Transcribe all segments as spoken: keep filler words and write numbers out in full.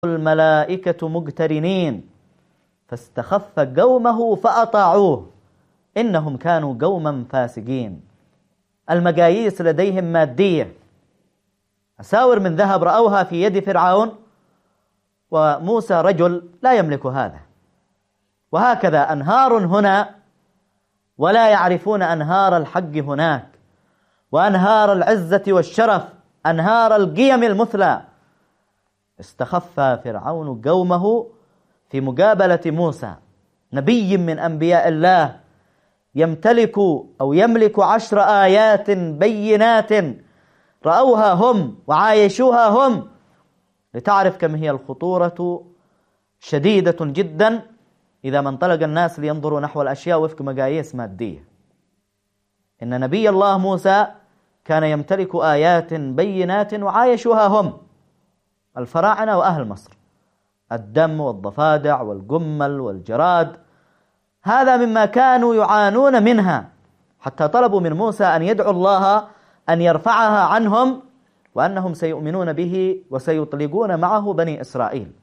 الملائكة مقترنين فاستخف قومه فأطاعوه إنهم كانوا قوما فاسقين. المقاييس لديهم مادية، أساور من ذهب رأوها في يد فرعون، وموسى رجل لا يملك هذا. وهكذا أنهار هنا ولا يعرفون أنهار الحق هناك، وأنهار العزة والشرف، أنهار القيم المثلى. استخف فرعون قومه في مقابلة موسى نبي من أنبياء الله يمتلك أو يملك عشر آيات بينات رأوها هم وعايشوها هم، لتعرف كم هي الخطورة شديدة جدا إذا ما انطلق الناس لينظروا نحو الأشياء وفق مقاييس مادية. إن نبي الله موسى كان يمتلك آيات بينات وعايشوها هم، الفراعنة وأهل مصر، الدم والضفادع والقمل والجراد، هذا مما كانوا يعانون منها، حتى طلبوا من موسى أن يدعو الله أن يرفعها عنهم، وأنهم سيؤمنون به وسيطلقون معه بني إسرائيل.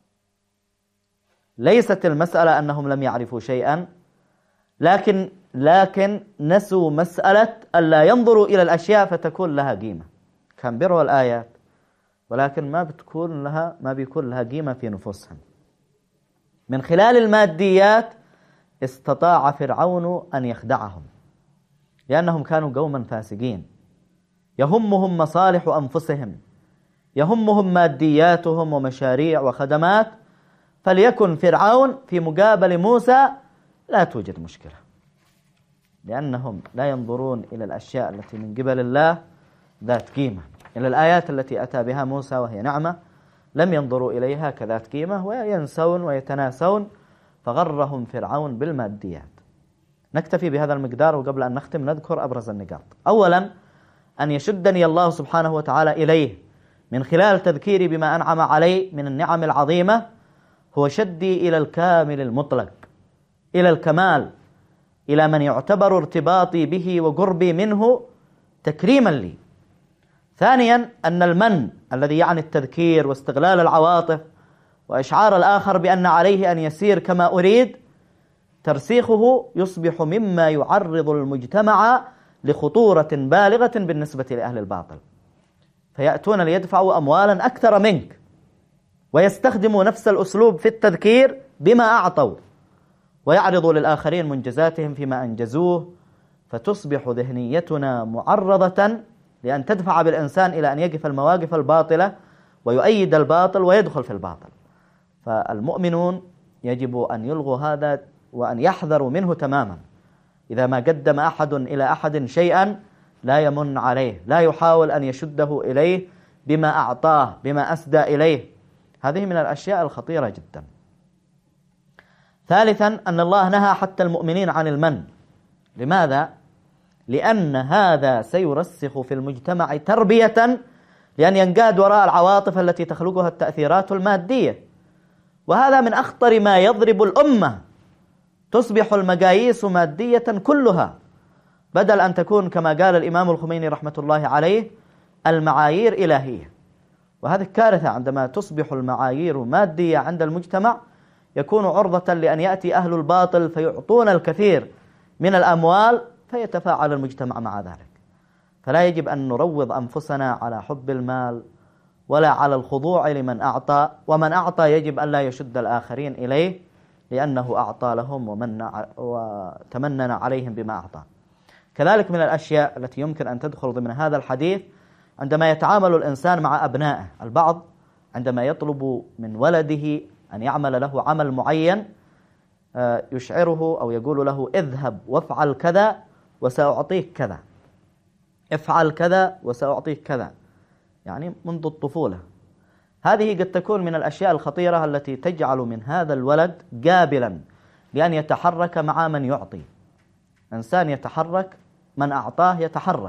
ليست المسألة أنهم لم يعرفوا شيئا، لكن لكن نسوا مسألة ألا ينظروا إلى الأشياء فتكون لها قيمة. كان بيروا الآيات ولكن ما بتكون لها ما بيكون لها قيمة في نفوسهم. من خلال الماديات استطاع فرعون أن يخدعهم، لأنهم كانوا قوما فاسقين يهمهم مصالح أنفسهم، يهمهم مادياتهم ومشاريع وخدمات. فليكن فرعون في مقابل موسى لا توجد مشكلة، لأنهم لا ينظرون إلى الأشياء التي من قبل الله ذات قيمة، إلى الآيات التي أتى بها موسى وهي نعمة لم ينظروا إليها كذات قيمة، وينسون ويتناسون، فغرهم فرعون بالماديات. نكتفي بهذا المقدار، وقبل أن نختم نذكر أبرز النقاط. أولا، أن يشدني الله سبحانه وتعالى إليه من خلال تذكيري بما أنعم علي من النعم العظيمة هو شدي إلى الكامل المطلق، إلى الكمال، إلى من يعتبر ارتباطي به وقربي منه تكريما لي. ثانيا، أن المن الذي يعني التذكير واستغلال العواطف وإشعار الآخر بأن عليه أن يسير كما أريد، ترسيخه يصبح مما يعرض المجتمع لخطورة بالغة بالنسبة لأهل الباطل، فيأتون ليدفعوا أموالا أكثر منك، ويستخدموا نفس الأسلوب في التذكير بما أعطوا، ويعرضوا للآخرين منجزاتهم فيما أنجزوه، فتصبح ذهنيتنا معرضة لأن تدفع بالإنسان إلى أن يقف المواقف الباطلة ويؤيد الباطل ويدخل في الباطل. فالمؤمنون يجب أن يلغوا هذا وأن يحذروا منه تماما. إذا ما قدم أحد إلى أحد شيئا لا يمن عليه، لا يحاول أن يشده إليه بما أعطاه، بما أسدى إليه. هذه من الأشياء الخطيرة جدا. ثالثا، أن الله نهى حتى المؤمنين عن المن. لماذا؟ لأن هذا سيرسخ في المجتمع تربية لأن ينقاد وراء العواطف التي تخلقها التأثيرات المادية، وهذا من أخطر ما يضرب الأمة. تصبح المقاييس مادية كلها، بدل أن تكون كما قال الإمام الخميني رحمة الله عليه المعايير إلهية. وهذه كارثة، عندما تصبح المعايير مادية عند المجتمع يكون عرضة لأن يأتي أهل الباطل فيعطون الكثير من الأموال فيتفاعل المجتمع مع ذلك. فلا يجب أن نروض أنفسنا على حب المال ولا على الخضوع لمن أعطى، ومن أعطى يجب أن لا يشد الآخرين إليه لأنه أعطى لهم ومن وتمنن عليهم بما أعطى. كذلك من الأشياء التي يمكن أن تدخل ضمن هذا الحديث عندما يتعامل الإنسان مع أبنائه. البعض عندما يطلب من ولده أن يعمل له عمل معين يشعره أو يقول له اذهب وافعل كذا وسأعطيك كذا، افعل كذا وسأعطيك كذا، يعني منذ الطفولة. هذه قد تكون من الأشياء الخطيرة التي تجعل من هذا الولد قابلا لأن يتحرك مع من يعطي. إنسان يتحرك، من أعطاه يتحرك.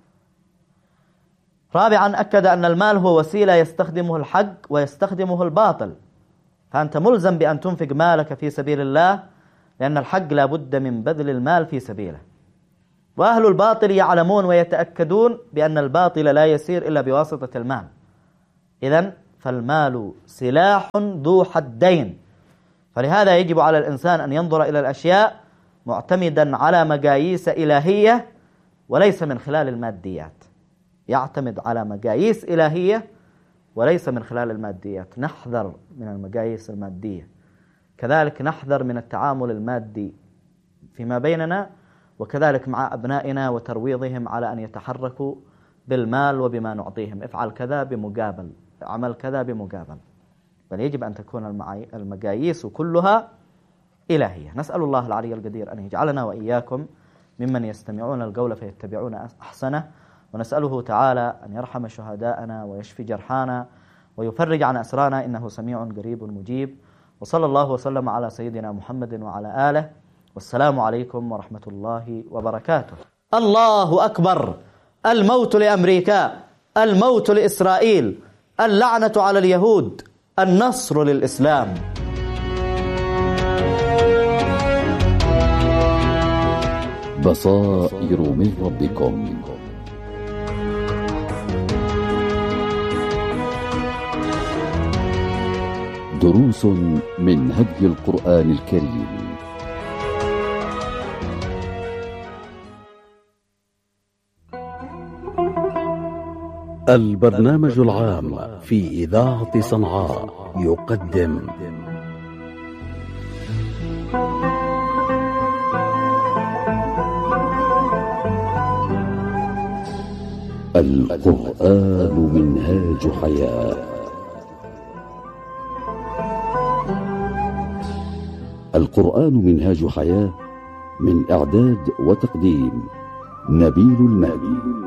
رابعا، أكد أن المال هو وسيلة يستخدمه الحق ويستخدمه الباطل، فأنت ملزم بأن تنفق مالك في سبيل الله، لأن الحق لا بد من بذل المال في سبيله. وأهل الباطل يعلمون ويتأكدون بأن الباطل لا يسير إلا بواسطة المال. إذن فالمال سلاح ذو حدين. فلهذا يجب على الإنسان أن ينظر إلى الأشياء معتمدا على مقاييس إلهية وليس من خلال الماديات، يعتمد على مقاييس إلهية وليس من خلال الماديات. نحذر من المقاييس المادية، كذلك نحذر من التعامل المادي فيما بيننا، وكذلك مع أبنائنا وترويضهم على أن يتحركوا بالمال وبما نعطيهم، افعل كذا بمقابل، عمل كذا بمقابل، بل يجب أن تكون المقاييس كلها إلهية. نسأل الله العلي القدير أن يجعلنا وإياكم ممن يستمعون القول فيتبعون أحسنه، ونسأله تعالى أن يرحم شهداءنا ويشفي جرحانا ويفرج عن أسرانا، إنه سميع قريب مجيب. وصلى الله وسلم على سيدنا محمد وعلى آله، والسلام عليكم ورحمة الله وبركاته. الله أكبر. الموت لأمريكا، الموت لإسرائيل، اللعنة على اليهود، النصر للإسلام. بصائر من ربكم. دروس من هدي القرآن الكريم. البرنامج العام في إذاعة صنعاء يقدم القرآن منهاج حياة. القرآن منهاج حياة، من إعداد وتقديم نبيل المهدي.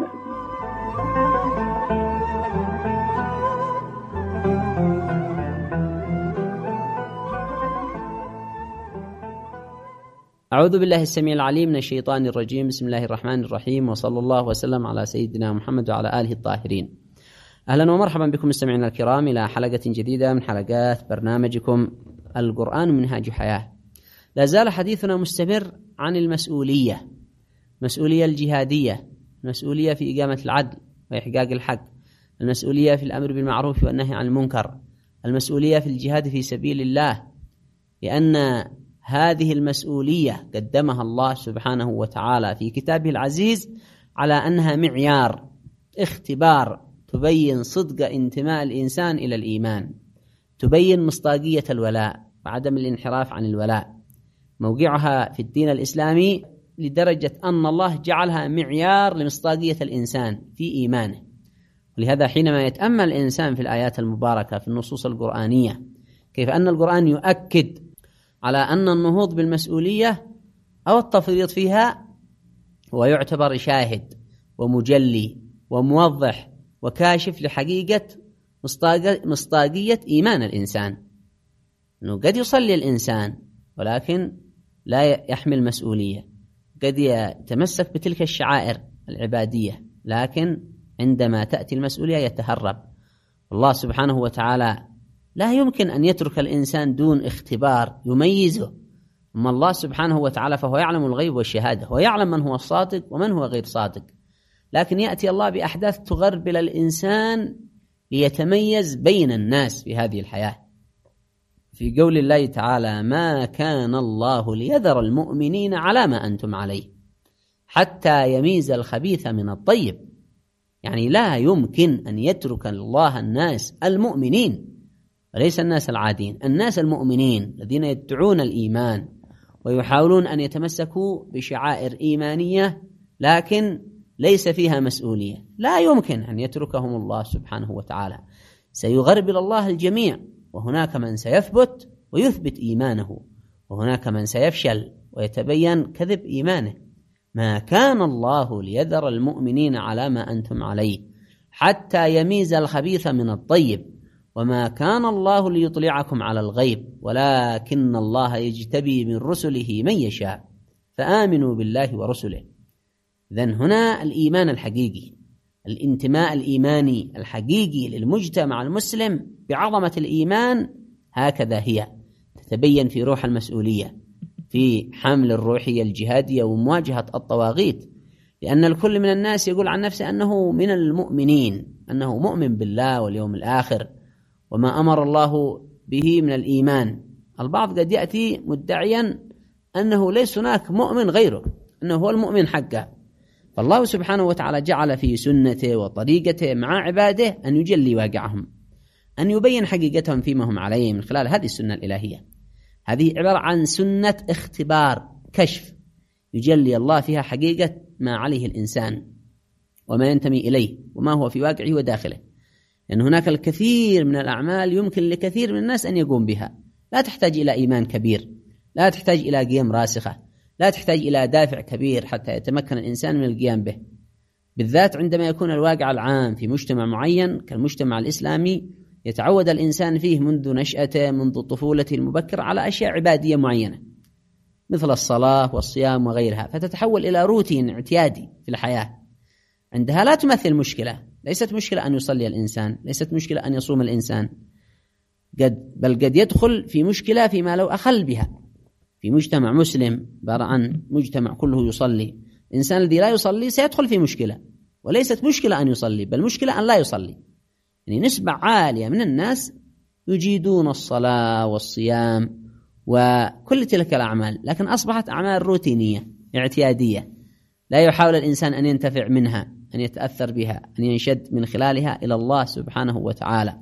أعوذ بالله السميع العليم من الشيطان الرجيم. بسم الله الرحمن الرحيم، وصلى الله وسلم على سيدنا محمد وعلى آله الطاهرين. أهلا ومرحبا بكم مستمعينا الكرام إلى حلقة جديدة من حلقات برنامجكم القرآن منهاج حياة. لا زال حديثنا مستمر عن المسؤولية، المسؤولية الجهادية، المسؤولية في إقامة العدل وإحقاق الحق، المسؤولية في الأمر بالمعروف والنهي عن المنكر، المسؤولية في الجهاد في سبيل الله، لأن هذه المسؤولية قدمها الله سبحانه وتعالى في كتابه العزيز على أنها معيار اختبار تبين صدق انتماء الإنسان إلى الإيمان، تبين مصداقية الولاء وعدم الانحراف عن الولاء. موقعها في الدين الإسلامي لدرجة أن الله جعلها معيار لمصداقية الإنسان في إيمانه. ولهذا حينما يتأمل الإنسان في الآيات المباركة في النصوص القرآنية كيف أن القرآن يؤكد على أن النهوض بالمسؤولية أو التفريط فيها هو يعتبر شاهد ومجلي وموضح وكاشف لحقيقة مصداقية إيمان الإنسان، أنه قد يصلي الإنسان ولكن لا يحمل مسؤولية، قد يتمسك بتلك الشعائر العبادية لكن عندما تأتي المسؤولية يتهرب. الله سبحانه وتعالى لا يمكن أن يترك الإنسان دون اختبار يميزه. أما الله سبحانه وتعالى فهو يعلم الغيب والشهادة، ويعلم من هو الصادق ومن هو غير صادق، لكن يأتي الله بأحداث تغربل الإنسان ليتميز بين الناس في هذه الحياة. في قول الله تعالى: ما كان الله ليذر المؤمنين على ما أنتم عليه حتى يميز الخبيث من الطيب. يعني لا يمكن أن يترك الله الناس المؤمنين وليس الناس العادين، الناس المؤمنين الذين يدعون الإيمان ويحاولون أن يتمسكوا بشعائر إيمانية لكن ليس فيها مسؤولية، لا يمكن أن يتركهم الله سبحانه وتعالى. سيغربل الله الجميع، وهناك من سيثبت ويثبت إيمانه، وهناك من سيفشل ويتبين كذب إيمانه. ما كان الله ليذر المؤمنين على ما أنتم عليه حتى يميز الخبيث من الطيب، وما كان الله ليطلعكم على الغيب ولكن الله يجتبي من رسله من يشاء فآمنوا بالله ورسله. إذن هنا الإيمان الحقيقي، الانتماء الإيماني الحقيقي للمجتمع المسلم بعظمة الإيمان، هكذا هي تتبين في روح المسؤولية، في حمل الروحية الجهادية ومواجهة الطواغيت. لأن الكل من الناس يقول عن نفسه أنه من المؤمنين، أنه مؤمن بالله واليوم الآخر وما أمر الله به من الإيمان. البعض قد يأتي مدعيا أنه ليس هناك مؤمن غيره، أنه هو المؤمن حقه. فالله سبحانه وتعالى جعل في سنته وطريقته مع عباده أن يجلي واقعهم، أن يبين حقيقتهم فيما هم عليه من خلال هذه السنة الإلهية. هذه عبارة عن سنة اختبار كشف، يجلي الله فيها حقيقة ما عليه الإنسان وما ينتمي إليه وما هو في واقعه وداخله. لأن هناك الكثير من الأعمال يمكن لكثير من الناس أن يقوم بها، لا تحتاج إلى إيمان كبير، لا تحتاج إلى قيم راسخة، لا تحتاج إلى دافع كبير حتى يتمكن الإنسان من القيام به، بالذات عندما يكون الواقع العام في مجتمع معين كالمجتمع الإسلامي يتعود الإنسان فيه منذ نشأته منذ طفولته المبكرة على أشياء عبادية معينة مثل الصلاة والصيام وغيرها، فتتحول إلى روتين اعتيادي في الحياة. عندها لا تمثل مشكلة، ليست مشكلة أن يصلي الإنسان، ليست مشكلة أن يصوم الإنسان، قد بل قد يدخل في مشكلة فيما لو أخل بها في مجتمع مسلم عبارة عن مجتمع كله يصلي. الإنسان الذي لا يصلي سيدخل في مشكلة، وليست مشكلة أن يصلي بل مشكلة أن لا يصلي. يعني نسبة عالية من الناس يجيدون الصلاة والصيام وكل تلك الأعمال، لكن أصبحت أعمال روتينية اعتيادية، لا يحاول الإنسان أن ينتفع منها، أن يتأثر بها، أن ينشد من خلالها إلى الله سبحانه وتعالى.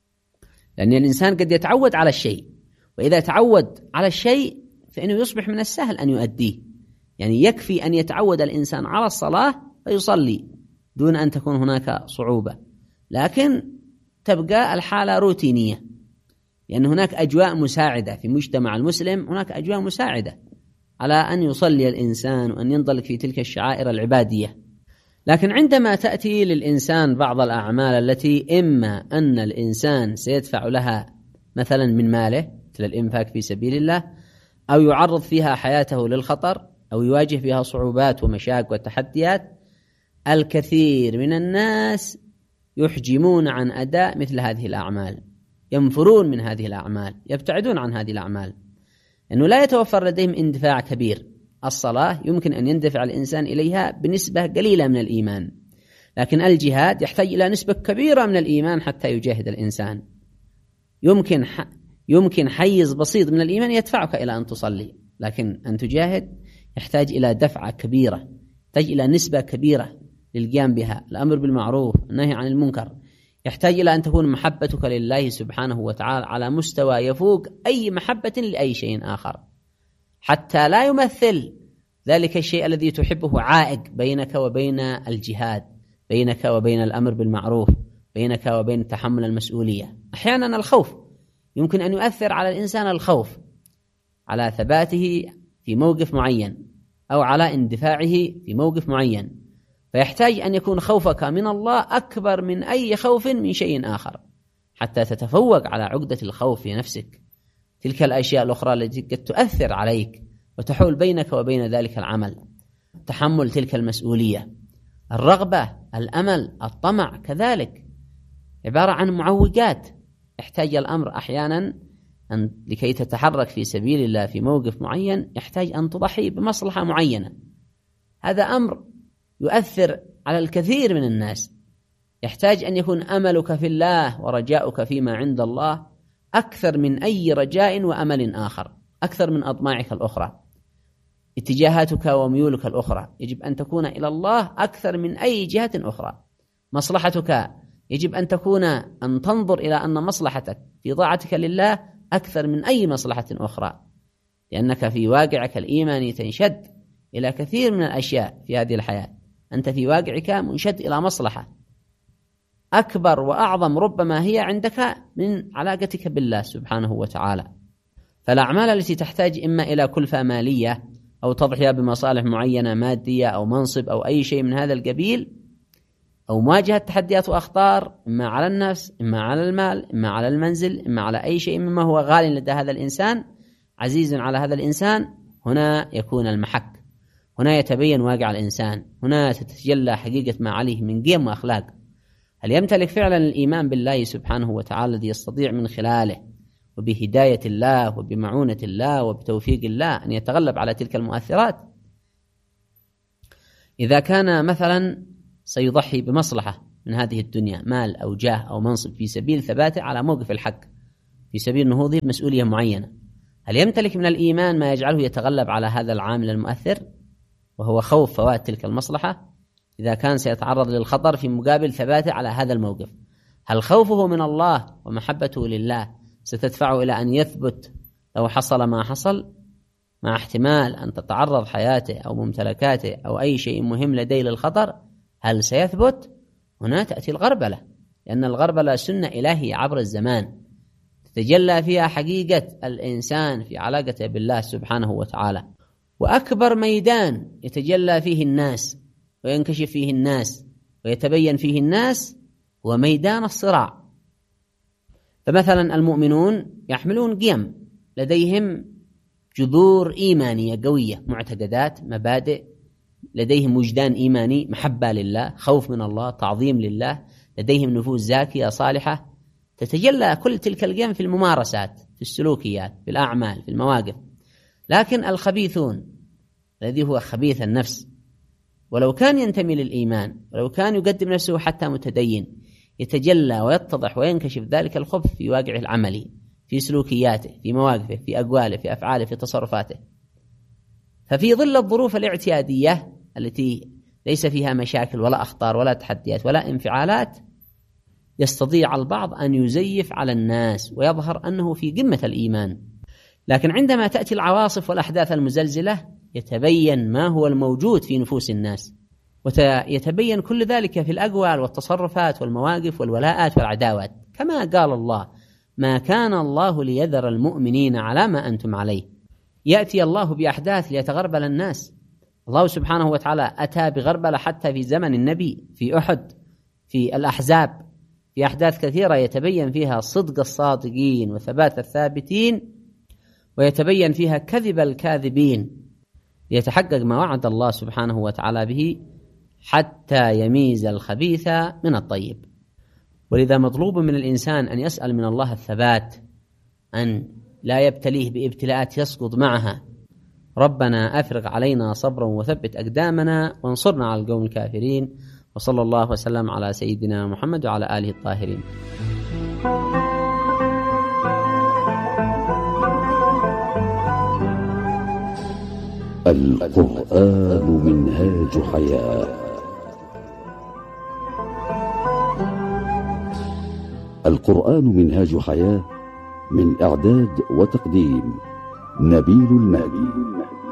لأن الإنسان قد يتعود على الشيء، وإذا تعود على الشيء فإنه يصبح من السهل أن يؤديه. يعني يكفي أن يتعود الإنسان على الصلاة فيصلي دون أن تكون هناك صعوبة، لكن تبقى الحالة روتينية، لأن هناك أجواء مساعدة في مجتمع المسلم، هناك أجواء مساعدة على أن يصلي الإنسان وأن ينطلق في تلك الشعائر العبادية. لكن عندما تأتي للإنسان بعض الأعمال التي إما أن الإنسان سيدفع لها مثلا من ماله مثل الإنفاق في سبيل الله، أو يعرض فيها حياته للخطر، أو يواجه فيها صعوبات ومشاكل وتحديات، الكثير من الناس يحجمون عن أداء مثل هذه الأعمال، ينفرون من هذه الأعمال، يبتعدون عن هذه الأعمال، لأنه لا يتوفر لديهم اندفاع كبير. الصلاة يمكن أن يندفع الإنسان إليها بنسبة قليلة من الإيمان، لكن الجهاد يحتاج إلى نسبة كبيرة من الإيمان حتى يجاهد الإنسان. يمكن ح... يمكن حيز بسيط من الإيمان يدفعك إلى أن تصلي، لكن أن تجاهد يحتاج إلى دفعة كبيرة، يحتاج إلى نسبة كبيرة للقيام بها، الأمر بالمعروف النهي عن المنكر، يحتاج إلى أن تكون محبتك لله سبحانه وتعالى على مستوى يفوق أي محبة لأي شيء آخر، حتى لا يمثل ذلك الشيء الذي تحبه عائق بينك وبين الجهاد، بينك وبين الأمر بالمعروف، بينك وبين تحمل المسؤولية. أحيانا الخوف يمكن أن يؤثر على الإنسان، الخوف على ثباته في موقف معين أو على اندفاعه في موقف معين، فيحتاج أن يكون خوفك من الله أكبر من أي خوف من شيء آخر حتى تتفوق على عقدة الخوف في نفسك. تلك الأشياء الأخرى التي قد تؤثر عليك وتحول بينك وبين ذلك العمل، تحمل تلك المسؤولية، الرغبة، الأمل، الطمع، كذلك عبارة عن معوقات. يحتاج الأمر أحيانا أن لكي تتحرك في سبيل الله في موقف معين يحتاج أن تضحي بمصلحة معينة. هذا أمر يؤثر على الكثير من الناس، يحتاج أن يكون أملك في الله ورجاؤك فيما عند الله أكثر من أي رجاء وأمل آخر، أكثر من أطماعك الأخرى. اتجاهاتك وميولك الأخرى يجب أن تكون إلى الله أكثر من أي جهة أخرى. مصلحتك يجب أن تكون أن تنظر إلى أن مصلحتك في طاعتك لله أكثر من أي مصلحة أخرى، لأنك في واقعك الإيماني تنشد إلى كثير من الأشياء في هذه الحياة. أنت في واقعك منشد إلى مصلحة أكبر وأعظم ربما هي عندك من علاقتك بالله سبحانه وتعالى. فالأعمال التي تحتاج إما إلى كلفة مالية أو تضحية بمصالح معينة مادية أو منصب أو أي شيء من هذا القبيل، أو مواجهة تحديات وأخطار إما على النفس إما على المال إما على المنزل إما على أي شيء مما هو غال لدى هذا الإنسان عزيز على هذا الإنسان، هنا يكون المحك، هنا يتبين واقع الإنسان، هنا تتجلى حقيقة ما عليه من قيم وأخلاق. هل يمتلك فعلا الإيمان بالله سبحانه وتعالى الذي يستطيع من خلاله وبهداية الله وبمعونة الله وبتوفيق الله أن يتغلب على تلك المؤثرات؟ إذا كان مثلا سيضحي بمصلحة من هذه الدنيا، مال أو جاه أو منصب، في سبيل ثباته على موقف الحق، في سبيل نهوضه بمسؤولية معينة، هل يمتلك من الإيمان ما يجعله يتغلب على هذا العامل المؤثر وهو خوف فوات تلك المصلحة؟ إذا كان سيتعرض للخطر في مقابل ثباته على هذا الموقف، هل خوفه من الله ومحبته لله ستدفعه إلى أن يثبت لو حصل ما حصل، مع احتمال أن تتعرض حياته أو ممتلكاته أو أي شيء مهم لديه للخطر؟ هل سيثبت؟ هنا تأتي الغربلة، لأن الغربلة سنة إلهية عبر الزمان تتجلى فيها حقيقة الإنسان في علاقته بالله سبحانه وتعالى. وأكبر ميدان يتجلى فيه الناس وينكشف فيه الناس ويتبين فيه الناس هو ميدان الصراع. فمثلا المؤمنون يحملون قيم، لديهم جذور إيمانية قوية، معتقدات، مبادئ، لديهم وجدان إيماني، محبة لله، خوف من الله، تعظيم لله، لديهم نفوس زاكية صالحة، تتجلى كل تلك القيم في الممارسات، في السلوكيات، في الأعمال، في المواقف. لكن الخبيثون الذي هو خبيث النفس، ولو كان ينتمي للإيمان ولو كان يقدم نفسه حتى متدين، يتجلى ويتضح وينكشف ذلك الخبث في واقعه العملي، في سلوكياته، في مواقفه، في أقواله، في أفعاله، في تصرفاته. ففي ظل الظروف الاعتيادية التي ليس فيها مشاكل ولا أخطار ولا تحديات ولا انفعالات، يستطيع البعض أن يزيف على الناس ويظهر أنه في قمة الإيمان. لكن عندما تأتي العواصف والأحداث المزلزلة يتبين ما هو الموجود في نفوس الناس، ويتبين كل ذلك في الأقوال والتصرفات والمواقف والولاءات والعداوات. كما قال الله: ما كان الله ليذر المؤمنين على ما أنتم عليه. يأتي الله بأحداث ليتغربل الناس. الله سبحانه وتعالى أتى بغربلة حتى في زمن النبي، في أحد، في الأحزاب، في أحداث كثيرة يتبين فيها صدق الصادقين وثبات الثابتين، ويتبين فيها كذب الكاذبين، ليتحقق ما وعد الله سبحانه وتعالى به حتى يميز الخبيث من الطيب. ولذا مطلوب من الإنسان أن يسأل من الله الثبات، أن لا يبتليه بابتلاءات يسقط معها. ربنا أفرغ علينا صبرا وثبت أقدامنا وانصرنا على القوم الكافرين. وصلى الله وسلم على سيدنا محمد وعلى آله الطاهرين. القرآن منهاج حياة. القرآن منهاج حياة، من إعداد وتقديم نبيل المهدي.